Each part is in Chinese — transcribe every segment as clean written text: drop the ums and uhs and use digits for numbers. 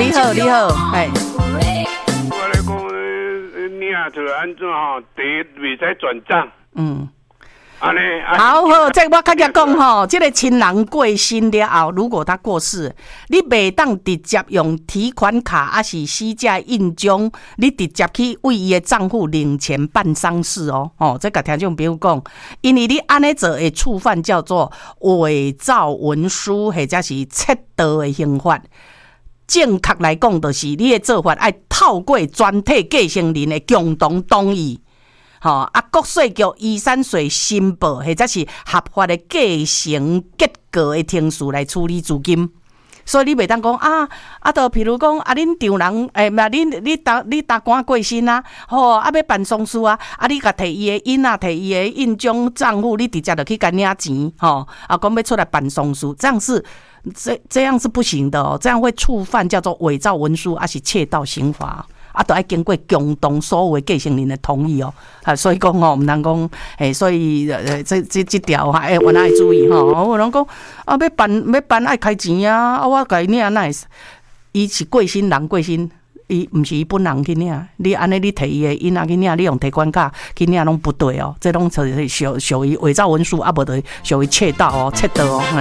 你好，你好，哎。 我来讲，领出来安怎吼？第一袂使转账。安尼。 好，这我较讲吼，这个亲人过身了后，如果他过世，你袂当直接用提款卡还是死者印章，你直接去为伊的账户领钱办丧事哦。这个听众朋友讲，因为你安尼做会触犯叫做伪造文书或者是窃盗的刑法。正确来讲，就是你的做法要透过全体继承人的共同同意。国税局依3岁申报或者是合法的继承结果的程序来处理资金，所以你袂当讲就譬如讲恁丈人你大官过身啊，要办丧事啊，你甲摕伊的印啊，摕伊的印章账户，你直接就去甲领钱，讲要出来办丧事，这样是不行的哦，这样会触犯叫做伪造文书，还是窃盗刑法。都要经过共同所有的继承人的同意哦，所以讲唔能讲，所以这条我哪会注意我人讲要办爱开钱啊，我甲伊领哪会？伊是过身人过身，伊唔是伊本人去领，你安尼你摕伊的印啊去领，你用提款卡去领拢不对哦，这拢是属于伪造文书，无就属于窃盗哦，窃盗哦。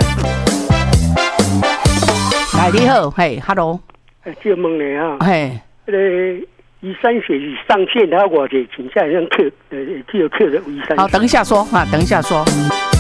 来你好，嘿 ，hello， 借问你啊， 嘿。 移山水上线，他我这请下像Q 的移山。 好，等一下说。